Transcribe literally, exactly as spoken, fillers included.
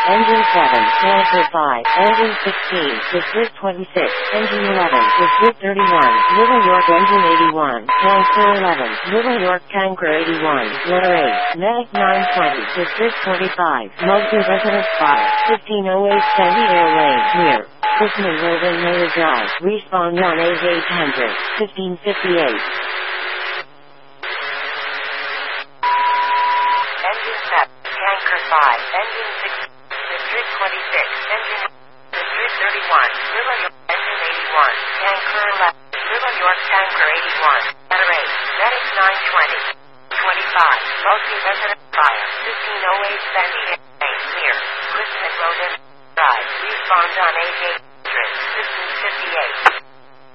Engine seven, Tanker five, Engine sixteen, District twenty-six, Engine eleven, District thirty-one, Little York Engine eighty-one, Tanker eleven, Little York Tanker eighty-one, Letter eight, Medic nine twenty, District twenty-five, Multi-Residence Fire, fifteen oh eight Sandy Air Lane, near Chrisman Road and Mayor Drive, respond on A eight hundred, fifteen fifty-eight. Engine seven, Tanker five, Engine six, District twenty-six, Engine District thirty-one, Little York Engine eighty-one, Tanker eleven, Little York Tanker eighty-one, Letter eight, Medic nine twenty, twenty-five, Multi-Resident Fire, fifteen oh eight Sandy Lane, near Chrisman Road and Drive, respond on A eight hundred, fifteen fifty-eight.